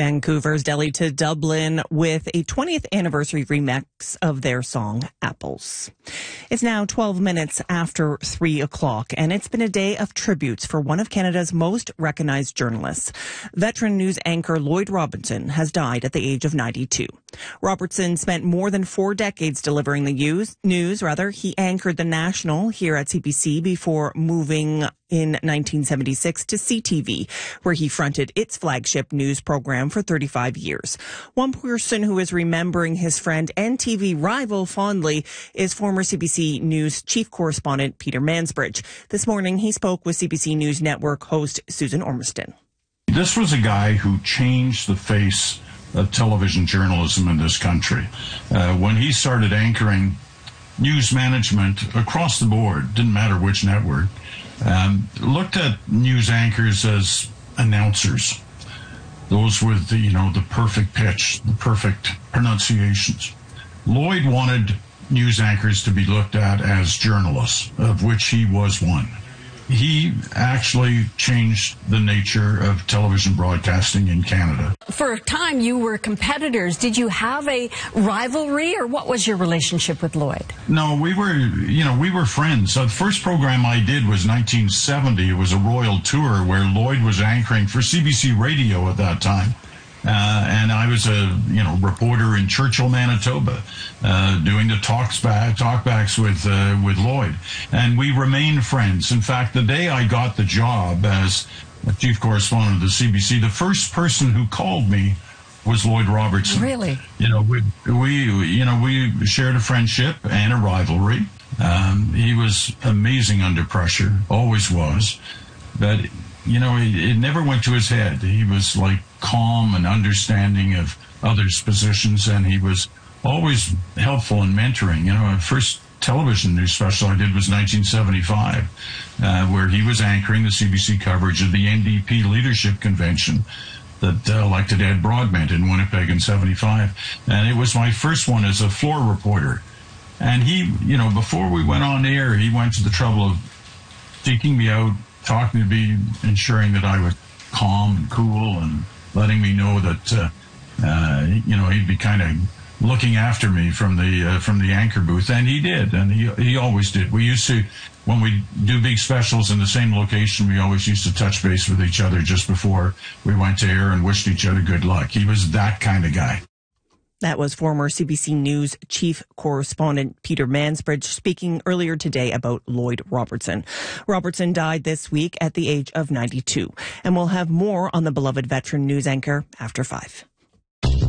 Vancouver's Delhi to Dublin with a 20th anniversary remix of their song Apples. It's now 12 minutes after 3 o'clock, and it's been a day of tributes for one of Canada's most recognized journalists. Veteran news anchor Lloyd Robertson has died at the age of 92. Robertson spent more than 4 decades delivering the news. He anchored The National here at CBC before moving in 1976 to CTV, where he fronted its flagship news program for 35 years. One person who is remembering his friend and TV rival fondly is former CBC News chief correspondent Peter Mansbridge. This morning, he spoke with CBC News Network host Susan Ormiston. This was a guy who changed the face of television journalism in this country. When he started anchoring news management across the board, didn't matter which network, looked at news anchors as announcers. Those with the perfect pitch, the perfect pronunciations. Lloyd wanted news anchors to be looked at as journalists, of which he was one. He actually changed the nature of television broadcasting in Canada. For a time, you were competitors. Did you have a rivalry, or what was your relationship with Lloyd? No, we were friends. So the first program I did was 1970. It was a royal tour where Lloyd was anchoring for CBC Radio at that time. And I was a reporter in Churchill, Manitoba, doing the talkbacks with Lloyd, and we remained friends. In fact, the day I got the job as chief correspondent of the CBC, the first person who called me was Lloyd Robertson. Really? We shared a friendship and a rivalry. He was amazing under pressure, always was, but it never went to his head. He was like calm and understanding of others' positions, and he was always helpful in mentoring. The first television news special I did was 1975, where he was anchoring the CBC coverage of the NDP Leadership Convention that elected Ed Broadbent in Winnipeg in 75. And it was my first one as a floor reporter. And he, before we went on air, he went to the trouble of seeking me out, talking to me, ensuring that I was calm and cool, and letting me know that he'd be kind of looking after me from the anchor booth, and he did, and he always did. We used to, when we do big specials in the same location, we always used to touch base with each other just before we went to air and wished each other good luck. He was that kind of guy. That was former CBC News chief correspondent Peter Mansbridge speaking earlier today about Lloyd Robertson. Robertson died this week at the age of 92, and we'll have more on the beloved veteran news anchor after 5.